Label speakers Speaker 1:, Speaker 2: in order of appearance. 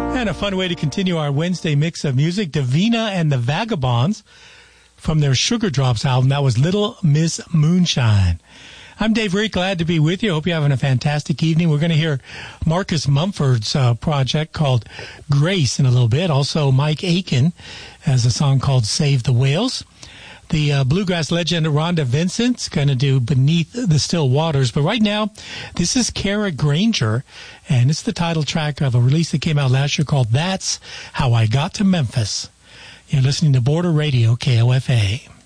Speaker 1: And a fun way to continue our Wednesday mix of music, Davina and the Vagabonds from their Sugar Drops album. That was Little Miss Moonshine. I'm Dave Reed, glad to be with you. Hope you're having a fantastic evening. We're going to hear Marcus Mumford's project called Grace in a little bit. Also, Mike Aiken has a song called Save the Whales. The bluegrass legend Rhonda Vincent's going to do Beneath the Still Waters. But right now, this is Kara Granger, and it's the title track of a release that came out last year called That's How I Got to Memphis. You're listening to Border Radio, KOFA.